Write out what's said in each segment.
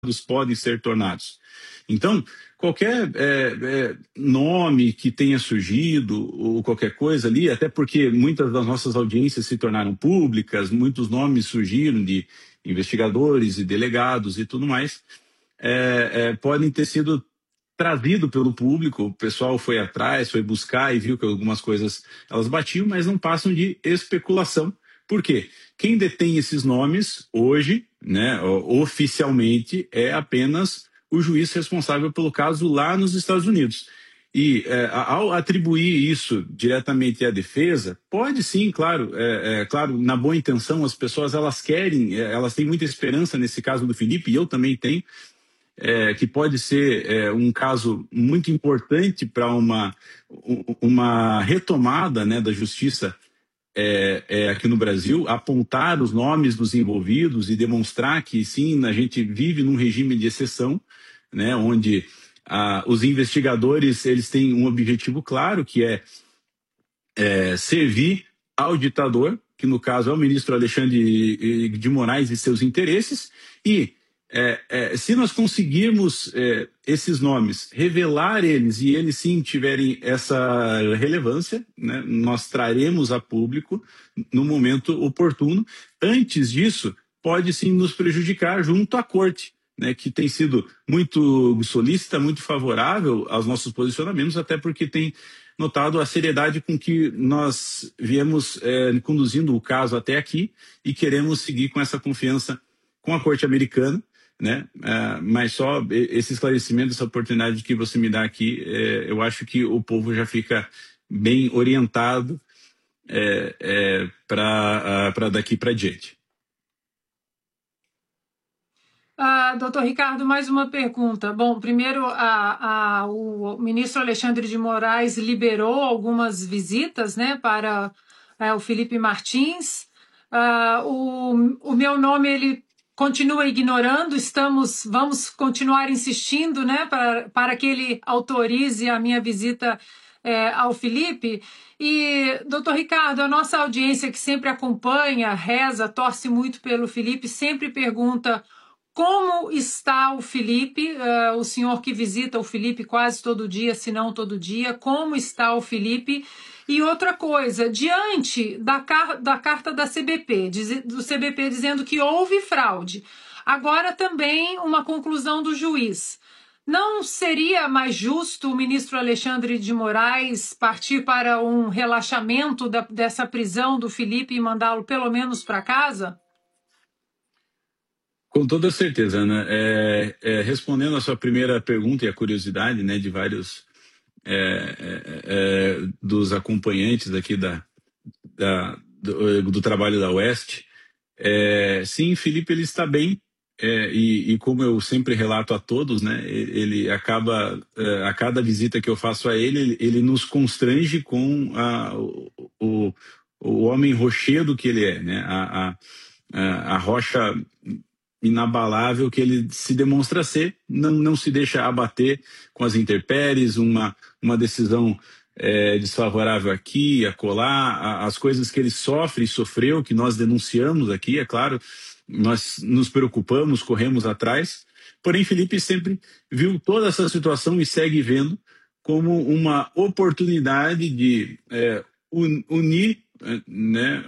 podem ser tornados. Então, qualquer nome que tenha surgido ou qualquer coisa ali, até porque muitas das nossas audiências se tornaram públicas, muitos nomes surgiram de investigadores e delegados e tudo mais, podem ter sido trazido pelo público, o pessoal foi atrás, foi buscar e viu que algumas coisas elas batiam, mas não passam de especulação. Por quê? Quem detém esses nomes hoje, né, oficialmente, é apenas o juiz responsável pelo caso lá nos Estados Unidos. E ao atribuir isso diretamente à defesa, pode sim, claro, claro, na boa intenção, as pessoas elas querem, elas têm muita esperança nesse caso do Felipe, e eu também tenho, que pode ser um caso muito importante para uma retomada, né, da justiça aqui no Brasil, apontar os nomes dos envolvidos e demonstrar que sim, a gente vive num regime de exceção, né, onde os investigadores eles têm um objetivo claro, que é servir ao ditador, que no caso é o ministro Alexandre de Moraes e seus interesses, e se nós conseguirmos esses nomes, revelar eles e eles sim tiverem essa relevância, né, nós traremos a público no momento oportuno. Antes disso, pode sim nos prejudicar junto à corte, né, que tem sido muito solícita, muito favorável aos nossos posicionamentos, até porque tem notado a seriedade com que nós viemos conduzindo o caso até aqui e queremos seguir com essa confiança com a corte americana, né? Mas só esse esclarecimento, essa oportunidade que você me dá aqui, eu acho que o povo já fica bem orientado para daqui para diante. Doutor Ricardo, mais uma pergunta. Bom, primeiro, o ministro Alexandre de Moraes liberou algumas visitas, né, para o Felipe Martins. O meu nome, ele continua ignorando, vamos continuar insistindo, né, para que ele autorize a minha visita ao Felipe. E, doutor Ricardo, a nossa audiência que sempre acompanha, reza, torce muito pelo Felipe, sempre pergunta como está o Felipe, o senhor que visita o Felipe quase todo dia, se não todo dia, como está o Felipe? E outra coisa, diante da carta da CBP, do CBP dizendo que houve fraude, agora também uma conclusão do juiz. Não seria mais justo o ministro Alexandre de Moraes partir para um relaxamento dessa prisão do Felipe e mandá-lo pelo menos para casa? Com toda certeza, Ana. Respondendo a sua primeira pergunta e a curiosidade, né, de vários dos acompanhantes aqui do trabalho da Oeste, sim, Felipe ele está bem, e como eu sempre relato a todos, né, ele acaba, a cada visita que eu faço a ele nos constrange com o homem rochedo que ele é, né, a rocha inabalável que ele se demonstra ser, não se deixa abater com as intempéries, uma decisão desfavorável aqui, acolá, as coisas que ele sofre e sofreu, que nós denunciamos aqui, é claro, nós nos preocupamos, corremos atrás, porém Felipe sempre viu toda essa situação e segue vendo como uma oportunidade de unir, né,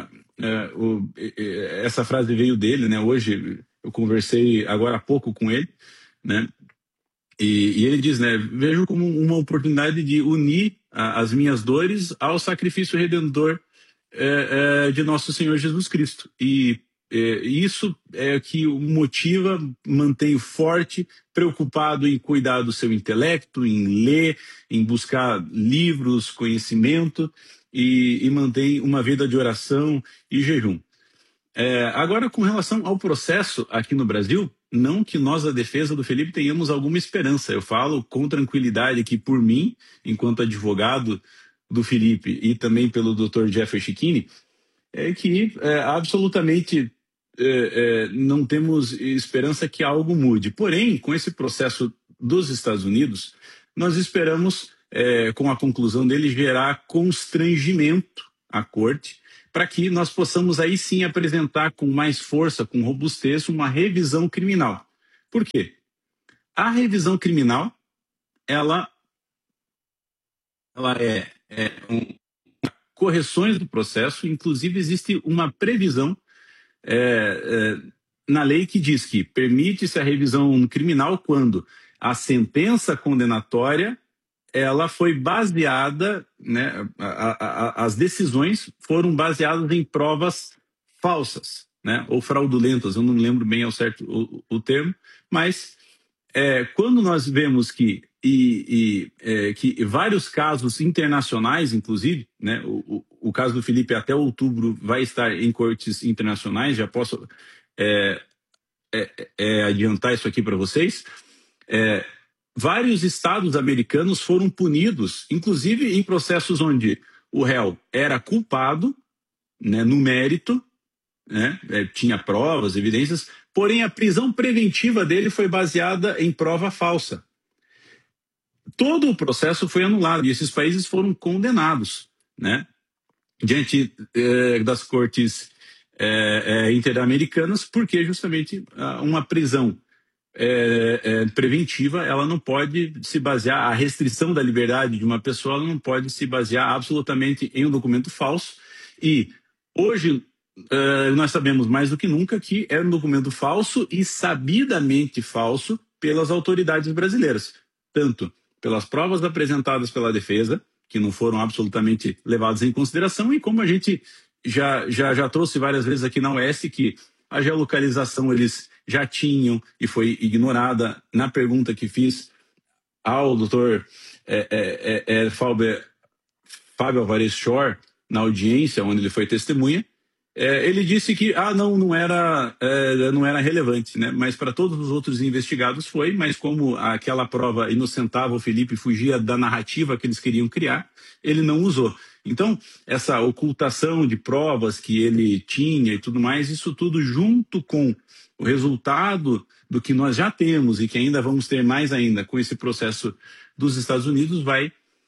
essa frase veio dele, né? Hoje eu conversei agora há pouco com ele, né? E ele diz, né? Vejo como uma oportunidade de unir as minhas dores ao sacrifício redentor de nosso Senhor Jesus Cristo. E isso é que o motiva, mantém forte, preocupado em cuidar do seu intelecto, em ler, em buscar livros, conhecimento, e mantém uma vida de oração e jejum. Agora, com relação ao processo aqui no Brasil, não que nós, da defesa do Felipe, tenhamos alguma esperança. Eu falo com tranquilidade que, por mim, enquanto advogado do Felipe e também pelo Dr. Jeffrey Schichini, que absolutamente não temos esperança que algo mude. Porém, com esse processo dos Estados Unidos, nós esperamos, com a conclusão dele, gerar constrangimento à corte, para que nós possamos aí sim apresentar com mais força, com robustez, uma revisão criminal. Por quê? A revisão criminal, ela correções do processo, inclusive existe uma previsão na lei que diz que permite-se a revisão criminal quando a sentença condenatória ela foi baseada, né, as decisões foram baseadas em provas falsas, né, ou fraudulentas, eu não lembro bem ao certo o termo, mas quando nós vemos que vários casos internacionais, inclusive, né, o caso do Felipe até outubro vai estar em cortes internacionais, já posso adiantar isso aqui para vocês. Vários estados americanos foram punidos, inclusive em processos onde o réu era culpado, né, no mérito, né, tinha provas, evidências, porém a prisão preventiva dele foi baseada em prova falsa. Todo o processo foi anulado e esses países foram condenados, né, diante das cortes interamericanas, porque justamente uma prisão preventiva, ela não pode se basear, a restrição da liberdade de uma pessoa, ela não pode se basear absolutamente em um documento falso. E hoje nós sabemos mais do que nunca que é um documento falso e sabidamente falso pelas autoridades brasileiras, tanto pelas provas apresentadas pela defesa, que não foram absolutamente levadas em consideração, e como a gente já trouxe várias vezes aqui na UES, que a geolocalização eles já tinham e foi ignorada. Na pergunta que fiz ao doutor Fábio Alvarez Shore, na audiência onde ele foi testemunha, ele disse que não era relevante, né? Mas para todos os outros investigados foi, mas como aquela prova inocentava o Felipe, fugia da narrativa que eles queriam criar, ele não usou. Então, essa ocultação de provas que ele tinha e tudo mais, isso tudo junto com o resultado do que nós já temos e que ainda vamos ter mais ainda com esse processo dos Estados Unidos, vai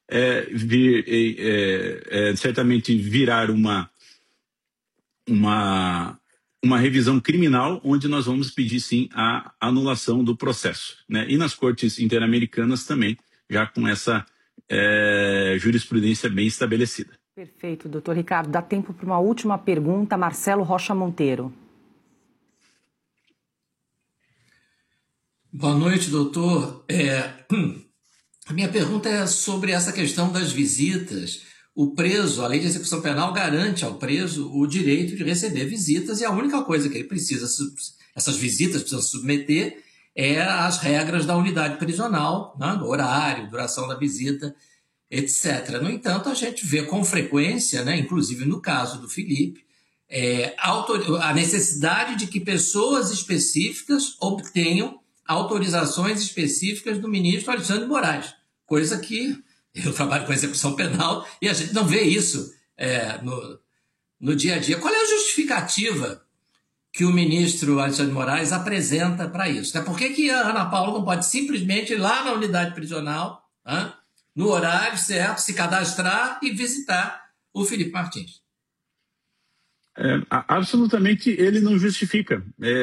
certamente virar uma revisão criminal, onde nós vamos pedir sim a anulação do processo, né? E nas cortes interamericanas também, já com essa jurisprudência bem estabelecida. Perfeito, doutor Ricardo. Dá tempo para uma última pergunta. Marcelo Rocha Monteiro. Boa noite, doutor. A minha pergunta é sobre essa questão das visitas. O preso, a lei de execução penal garante ao preso o direito de receber visitas, e a única coisa que ele precisa, essas visitas precisam submeter, as regras da unidade prisional, né, do horário, duração da visita, etc. No entanto, a gente vê com frequência, né, inclusive no caso do Felipe, a necessidade de que pessoas específicas obtenham autorizações específicas do ministro Alexandre de Moraes, coisa que eu trabalho com execução penal e a gente não vê isso no dia a dia. Qual é a justificativa que o ministro Alexandre de Moraes apresenta para isso? Por que a Ana Paula não pode simplesmente ir lá na unidade prisional, no horário certo, se cadastrar e visitar o Felipe Martins? Absolutamente, ele não justifica.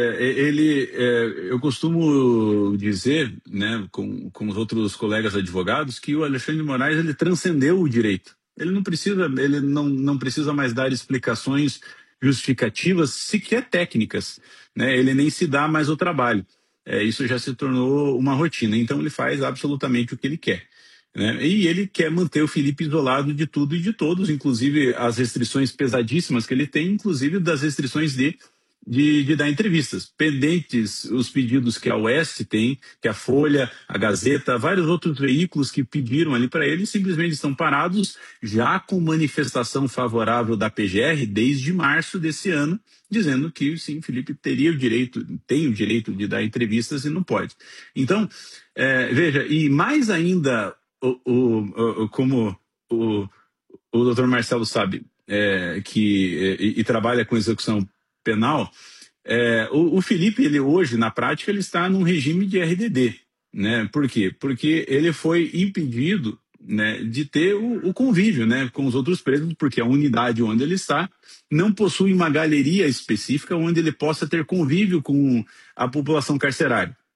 Eu costumo dizer, né, com os outros colegas advogados, que o Alexandre de Moraes ele transcendeu o direito. Ele não precisa mais dar explicações justificativas, sequer técnicas, né? Ele nem se dá mais o trabalho. Isso já se tornou uma rotina. Então ele faz absolutamente o que ele quer, né? E ele quer manter o Felipe isolado de tudo e de todos, inclusive as restrições pesadíssimas que ele tem, inclusive das restrições de dar entrevistas, pendentes os pedidos que a UES tem, que a Folha, a Gazeta, vários outros veículos que pediram ali para ele, simplesmente estão parados, já com manifestação favorável da PGR desde março desse ano, dizendo que sim, Felipe tem o direito de dar entrevistas e não pode. Então, veja, e mais ainda, como o doutor Marcelo sabe, e trabalha com execução penal, o Felipe, ele hoje, na prática, ele está num regime de RDD, né? Por quê? Porque ele foi impedido, né, de ter o convívio, né, com os outros presos, porque a unidade onde ele está não possui uma galeria específica onde ele possa ter convívio com a população carcerária.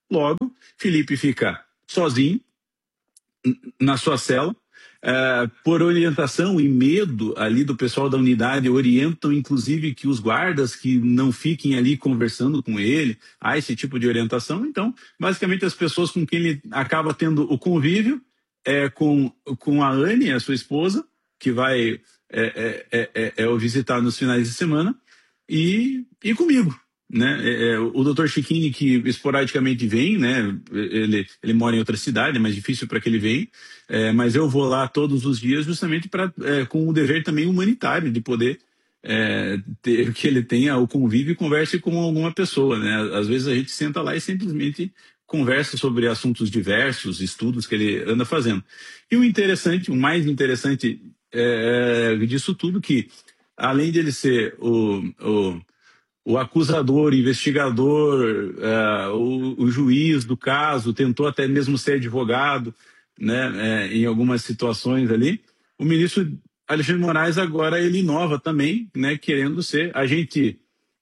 Logo, Felipe fica sozinho na sua cela, por orientação e medo ali do pessoal da unidade, orientam inclusive que os guardas que não fiquem ali conversando com ele, há esse tipo de orientação. Então, basicamente as pessoas com quem ele acaba tendo o convívio é com a Anne, a sua esposa, que vai o visitar nos finais de semana, e comigo. Né? O doutor Chiquini, que esporadicamente vem, né? Ele mora em outra cidade, é mais difícil para que ele venha, mas eu vou lá todos os dias justamente com o dever também humanitário de poder que ele tenha o convívio e converse com alguma pessoa. Né? Às vezes a gente senta lá e simplesmente conversa sobre assuntos diversos, estudos que ele anda fazendo. E o mais interessante disso tudo, que além de ele ser o acusador, o investigador, o juiz do caso, tentou até mesmo ser advogado, né, em algumas situações ali. O ministro Alexandre de Moraes agora ele inova também, né, querendo ser agente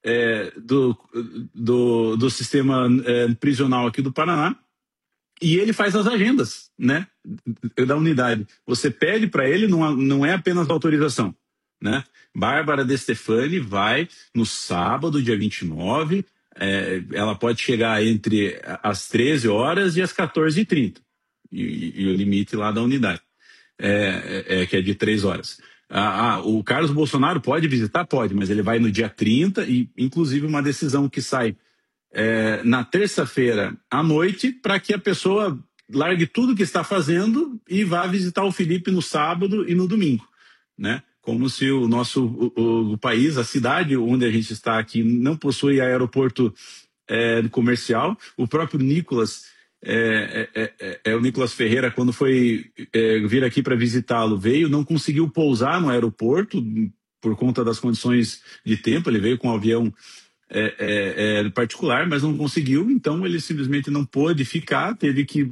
do sistema prisional aqui do Paraná, e ele faz as agendas, né, da unidade. Você pede para ele, não é apenas autorização, né? Bárbara De Stefani vai no sábado, dia 29, ela pode chegar entre as 13 horas e as 14h30, e o limite lá da unidade, que é de 3 horas. O Carlos Bolsonaro pode visitar? Pode, mas ele vai no dia 30, e inclusive uma decisão que sai na terça-feira à noite, para que a pessoa largue tudo que está fazendo e vá visitar o Felipe no sábado e no domingo, né? Como se o nosso o país, a cidade onde a gente está aqui, não possui aeroporto comercial. O próprio Nicolas, o Nicolas Ferreira, quando foi vir aqui para visitá-lo, não conseguiu pousar no aeroporto por conta das condições de tempo. Ele veio com um avião particular, mas não conseguiu, então ele simplesmente não pôde ficar, teve que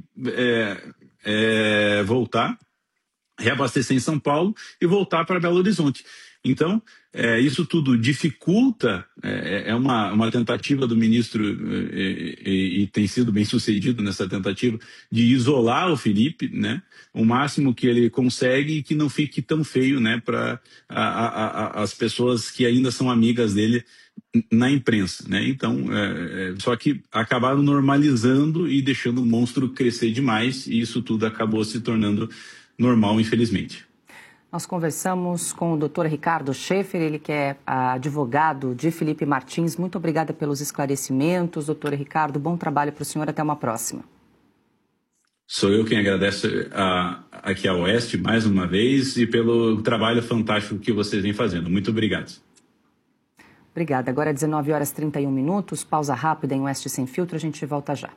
voltar, reabastecer em São Paulo e voltar para Belo Horizonte. Então, isso tudo dificulta, uma tentativa do ministro, e tem sido bem sucedido nessa tentativa, de isolar o Felipe, né, o máximo que ele consegue, e que não fique tão feio, né, para as pessoas que ainda são amigas dele na imprensa, né? Então, só que acabaram normalizando e deixando o monstro crescer demais, e isso tudo acabou se tornando normal, infelizmente. Nós conversamos com o Dr. Ricardo Schaefer, ele que é advogado de Felipe Martins. Muito obrigada pelos esclarecimentos, doutor Ricardo. Bom trabalho para o senhor, até uma próxima. Sou eu quem agradece aqui à Oeste mais uma vez, e pelo trabalho fantástico que vocês vêm fazendo. Muito obrigado. Obrigada. Agora 19h31, pausa rápida em Oeste Sem Filtro, a gente volta já.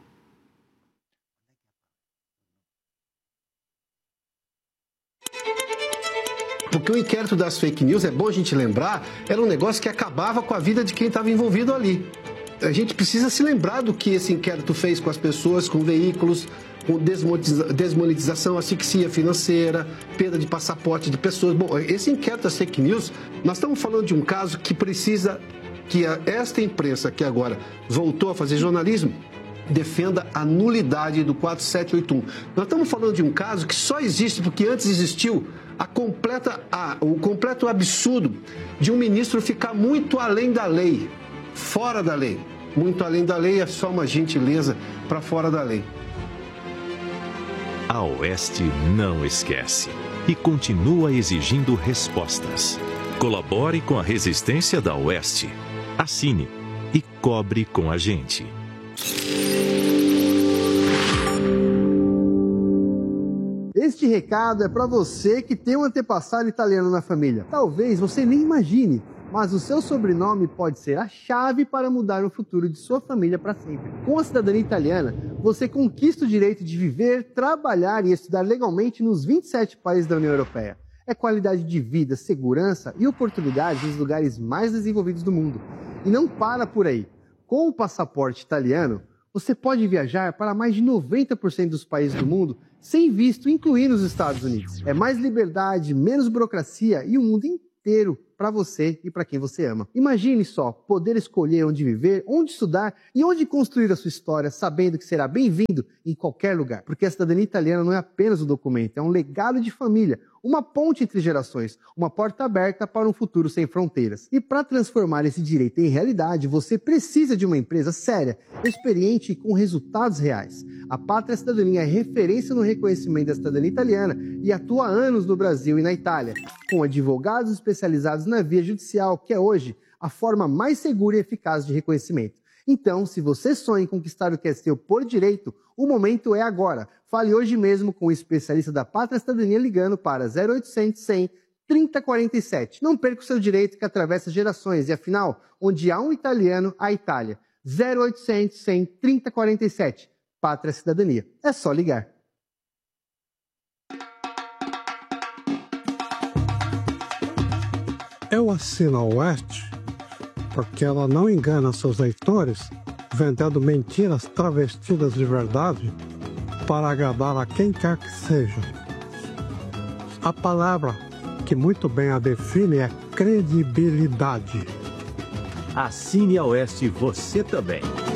Porque o inquérito das fake news, é bom a gente lembrar, era um negócio que acabava com a vida de quem estava envolvido ali. A gente precisa se lembrar do que esse inquérito fez com as pessoas, com veículos, com desmonetização, asfixia financeira, perda de passaporte de pessoas. Bom, esse inquérito das fake news, nós estamos falando de um caso que precisa que esta imprensa que agora voltou a fazer jornalismo defenda a nulidade do 4781. Nós estamos falando de um caso que só existe porque antes existiu o completo absurdo de um ministro ficar muito além da lei, fora da lei. Muito além da lei é só uma gentileza para fora da lei. A Oeste não esquece e continua exigindo respostas. Colabore com a resistência da Oeste. Assine e cobre com a gente. Este recado é para você que tem um antepassado italiano na família. Talvez você nem imagine, mas o seu sobrenome pode ser a chave para mudar o futuro de sua família para sempre. Com a cidadania italiana, você conquista o direito de viver, trabalhar e estudar legalmente nos 27 países da União Europeia. É qualidade de vida, segurança e oportunidades nos lugares mais desenvolvidos do mundo. E não para por aí. Com o passaporte italiano, você pode viajar para mais de 90% dos países do mundo sem visto, incluindo os Estados Unidos. É mais liberdade, menos burocracia e um mundo inteiro inteiro para você e para quem você ama. Imagine só, poder escolher onde viver, onde estudar e onde construir a sua história, sabendo que será bem-vindo em qualquer lugar. Porque a cidadania italiana não é apenas um documento, é um legado de família, uma ponte entre gerações, uma porta aberta para um futuro sem fronteiras. E para transformar esse direito em realidade, você precisa de uma empresa séria, experiente e com resultados reais. A Pátria Cidadania é referência no reconhecimento da cidadania italiana e atua há anos no Brasil e na Itália, com advogados especializados na via judicial, que é hoje a forma mais segura e eficaz de reconhecimento. Então, se você sonha em conquistar o que é seu por direito, o momento é agora. Fale hoje mesmo com o especialista da Pátria Cidadania ligando para 0800 100 3047. Não perca o seu direito que atravessa gerações e, afinal, onde há um italiano, há Itália. 0800 100 3047. Pátria Cidadania. É só ligar. Eu assino a Oeste porque ela não engana seus leitores vendendo mentiras travestidas de verdade para agradar a quem quer que seja. A palavra que muito bem a define é credibilidade. Assine a Oeste você também.